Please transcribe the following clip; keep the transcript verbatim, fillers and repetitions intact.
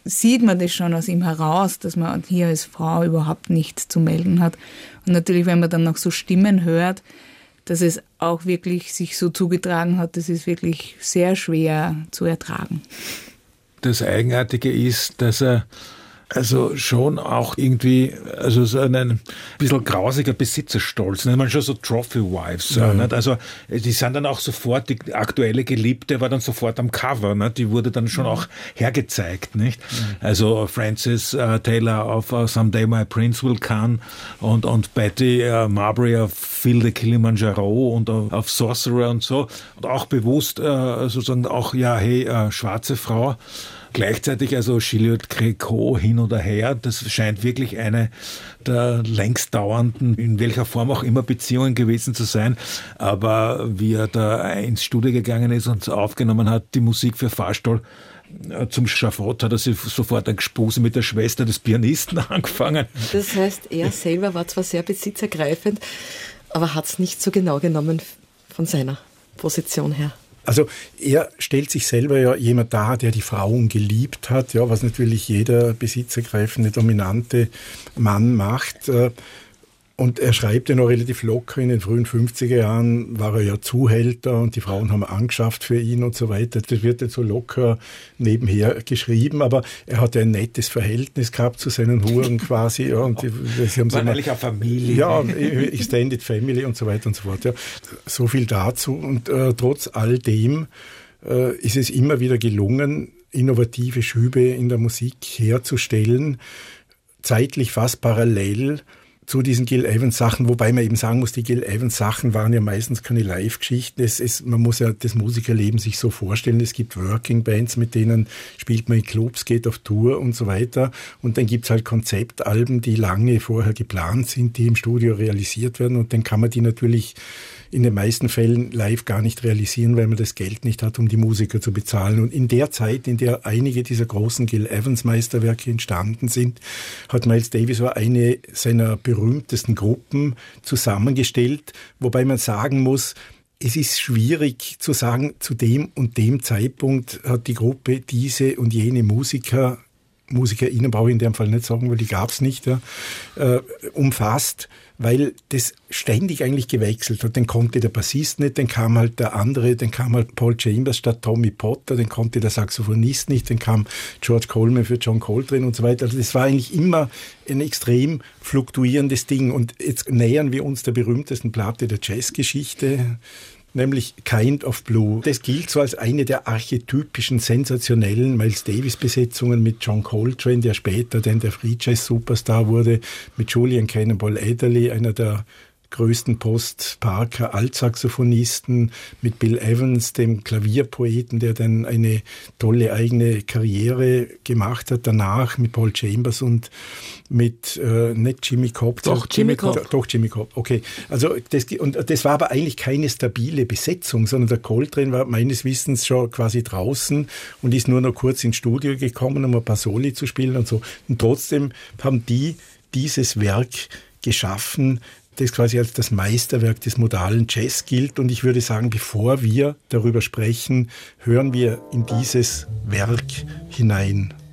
sieht man das schon aus ihm heraus, dass man hier als Frau überhaupt nichts zu melden hat. Und natürlich, wenn man dann noch so Stimmen hört, dass es auch wirklich sich so zugetragen hat, das ist wirklich sehr schwer zu ertragen. Das Eigenartige ist, dass er also schon auch irgendwie, also so ein bisschen grausiger Besitzerstolz, nennt man schon so Trophy-Wives. Ja, ja. Also die sind dann auch sofort, die aktuelle Geliebte war dann sofort am Cover, nicht? Die wurde dann schon ja. auch hergezeigt. Nicht? Ja. Also Frances uh, Taylor auf uh, Someday My Prince Will Come und, und Betty uh, Marbury auf Phil the Kilimanjaro und uh, auf Sorcerer und so. Und auch bewusst uh, sozusagen auch, ja, hey, uh, schwarze Frau. Gleichzeitig also Gilliard Gréco hin oder her, das scheint wirklich eine der längst dauernden, in welcher Form auch immer, Beziehungen gewesen zu sein. Aber wie er da ins Studio gegangen ist und aufgenommen hat, die Musik für Fahrstuhl, zum Schafott hat er sich sofort ein Gespose mit der Schwester des Pianisten angefangen. Das heißt, er selber war zwar sehr besitzergreifend, aber hat es nicht so genau genommen von seiner Position her. Also er stellt sich selber ja jemand dar, der die Frauen geliebt hat, ja, was natürlich jeder besitzergreifende, dominante Mann macht. Und er schreibt ja noch relativ locker, in den frühen fünfziger Jahren war er ja Zuhälter und die Frauen haben angeschafft für ihn und so weiter. Das wird jetzt so locker nebenher geschrieben, aber er hatte ein nettes Verhältnis gehabt zu seinen Huren quasi. Ja, und die, sie haben war so eigentlich eine Familie. Ja, Extended Family und so weiter und so fort. Ja. So viel dazu. Und äh, trotz all dem äh, ist es immer wieder gelungen, innovative Schübe in der Musik herzustellen, zeitlich fast parallel zu diesen Gil Evans Sachen, wobei man eben sagen muss, die Gil Evans Sachen waren ja meistens keine Live-Geschichten. Es ist, man muss ja das Musikerleben sich so vorstellen, es gibt Working Bands, mit denen spielt man in Clubs, geht auf Tour und so weiter. Und dann gibt's halt Konzeptalben, die lange vorher geplant sind, die im Studio realisiert werden. Und dann kann man die natürlich in den meisten Fällen live gar nicht realisieren, weil man das Geld nicht hat, um die Musiker zu bezahlen. Und in der Zeit, in der einige dieser großen Gil Evans Meisterwerke entstanden sind, hat Miles Davis so eine seiner berühmtesten Gruppen zusammengestellt, wobei man sagen muss, es ist schwierig zu sagen, zu dem und dem Zeitpunkt hat die Gruppe diese und jene Musiker, MusikerInnen brauche ich in dem Fall nicht sagen, weil die gab es nicht, ja, äh, umfasst, weil das ständig eigentlich gewechselt hat. Dann konnte der Bassist nicht, dann kam halt der andere, dann kam halt Paul Chambers statt Tommy Potter, dann konnte der Saxophonist nicht, dann kam George Coleman für John Coltrane und so weiter. Also das war eigentlich immer ein extrem fluktuierendes Ding. Und jetzt nähern wir uns der berühmtesten Platte der Jazzgeschichte, nämlich Kind of Blue. Das gilt so als eine der archetypischen, sensationellen Miles Davis-Besetzungen mit John Coltrane, der später dann der Free Jazz-Superstar wurde, mit Julian Cannonball Adderley, einer der größten Post-Parker-Altsaxophonisten, mit Bill Evans, dem Klavierpoeten, der dann eine tolle eigene Karriere gemacht hat danach, mit Paul Chambers und mit, äh, nicht Jimmy Cobb. Doch, Jimmy Cobb. Doch, doch, Jimmy Cobb, okay. Also das, und das war aber eigentlich keine stabile Besetzung, sondern der Coltrane war meines Wissens schon quasi draußen und ist nur noch kurz ins Studio gekommen, um ein paar Soli zu spielen und so. Und trotzdem haben die dieses Werk geschaffen, das quasi als das Meisterwerk des modalen Jazz gilt. Und ich würde sagen, bevor wir darüber sprechen, hören wir in dieses Werk hinein.